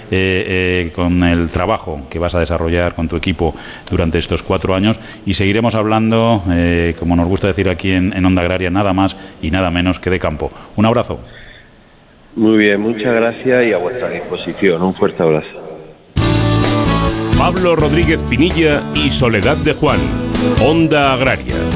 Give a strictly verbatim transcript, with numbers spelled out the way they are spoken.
eh, con el trabajo que vas a desarrollar con tu equipo durante estos cuatro años y seguiremos hablando, eh, como nos gusta decir aquí en, en Onda Agraria, nada más y nada menos que de campo. Un abrazo. Muy bien, muchas gracias y a vuestra disposición. Un fuerte abrazo. Pablo Rodríguez Pinilla y Soledad de Juan, Onda Agraria.